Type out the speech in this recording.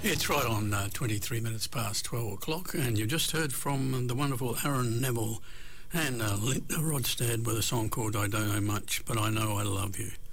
It's right on 23 minutes past 12 o'clock, and you just heard from the wonderful Aaron Neville and Linda Rodstad with a song called I Don't Know Much, But I Know I Love You.